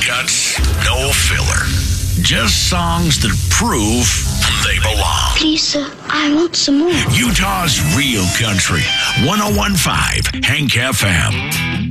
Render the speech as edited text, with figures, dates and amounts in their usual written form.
cuts, no filler. Just songs that prove they belong. Please, sir, I want some more. Utah's real country. 101.5 Hank FM.